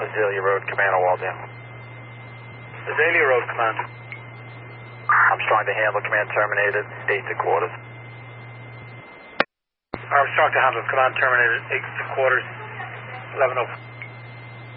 Azalea Road, Command Walden. Azalea Road, Command. Armstrong to handle, Command terminated, 8 to quarters. Armstrong to handle, Command terminated, 8 to quarters, 11 over.